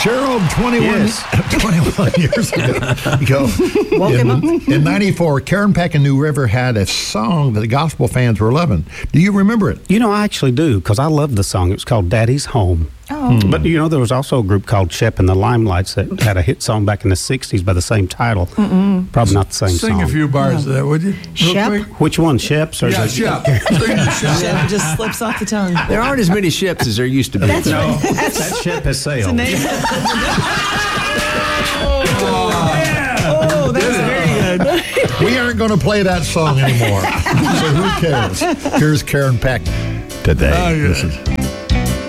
Gerald, 21 years ago, in 94, Karen Peck and New River had a song that the gospel fans were loving. Do you remember it? You know, I actually do, because I love the song. It was called Daddy's Home. Oh. But, you know, there was also a group called Shep and the Limelights that had a hit song back in the 60s by the same title. Probably not the same song. Sing a few bars of that, would you? Shep? Which one, Shep's? Or Yeah, Shep. Shep. Shep just slips off the tongue. There aren't as many ships as there used to be. That's No, right. that ship has sailed. Oh, that's very good. We aren't going to play that song anymore. So who cares? Here's Karen Peck today. Oh, yeah. This is